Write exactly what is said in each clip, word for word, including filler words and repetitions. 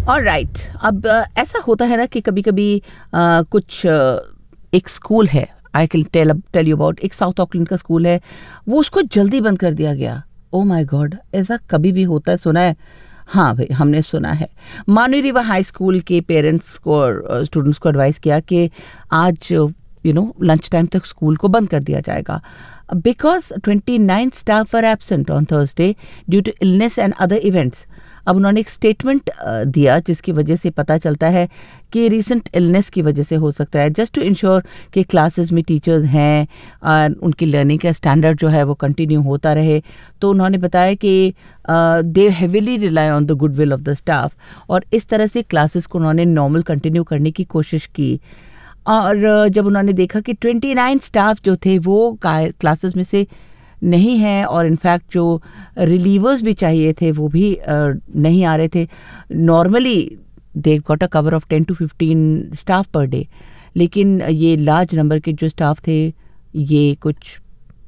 Alright, अब अ, ऐसा होता है ना कि कभी कभी कुछ अ, एक स्कूल है, I can tell tell you about, एक साउथ ऑकलैंड का स्कूल है, वो उसको जल्दी बंद कर दिया गया। ओ माय गॉड, ऐसा कभी भी होता है? सुना है? हाँ भाई, हमने सुना है। मानवी रिवर हाई स्कूल के पेरेंट्स को और स्टूडेंट्स को एडवाइस किया कि आज यू नो लंच टाइम तक स्कूल को बंद कर दिया जाएगा because twenty nine staff are absent on Thursday due to illness and other events. अब उन्होंने एक स्टेटमेंट दिया जिसकी वजह से पता चलता है कि रीसेंट इलनेस की वजह से हो सकता है, जस्ट टू इंश्योर कि क्लासेस में टीचर्स हैं और उनकी लर्निंग का स्टैंडर्ड जो है वो कंटिन्यू होता रहे। तो उन्होंने बताया कि दे heavily rely on the goodwill of the staff, और इस तरह से क्लासेस को उन्होंने नॉर्मल कंटिन्यू करने की कोशिश की। और जब उन्होंने देखा कि ट्वेंटी नाइन स्टाफ जो थे वो क्लासेस में से नहीं है, और इनफैक्ट जो रिलीवर्स भी चाहिए थे वो भी uh, नहीं आ रहे थे। Normally they got a cover of ten to fifteen staff per day, लेकिन ये लार्ज नंबर के जो स्टाफ थे ये कुछ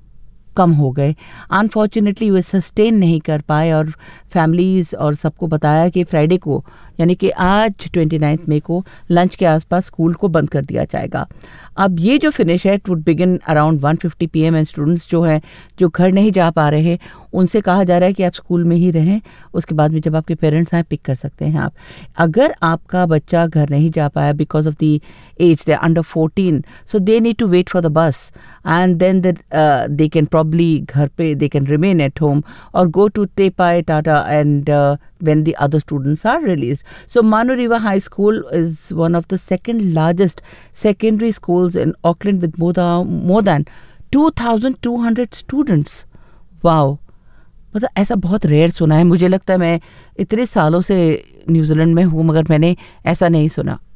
कम हो गए। अनफॉर्चुनेटली वे सस्टेन नहीं कर पाए, और फैमिलीज़ और सबको बताया कि फ्राइडे को यानी कि आज ट्वेंटी नाइन्थ मई को लंच के आसपास स्कूल को बंद कर दिया जाएगा। अब ये जो फिनिश है it would begin around one fifty P M and students जो हैं जो घर नहीं जा पा रहे हैं उनसे कहा जा रहा है कि आप स्कूल में ही रहें, उसके बाद में जब आपके पेरेंट्स आए पिक कर सकते हैं आप। अगर आपका बच्चा घर नहीं जा पाया because of the age, they under fourteen, so they need to wait for the bus and then they can probably घर पे they can remain at home और go to Tepai, Tata and uh, when the other students are released. So Manu River High School is one of the second largest secondary schools in Auckland with more than, more than two thousand two hundred students. Wow! मतलब ऐसा बहुत rare सुना है। मुझे लगता है मैं इतने सालों से न्यूजीलैंड में हूँ मगर मैंने ऐसा नहीं सुना।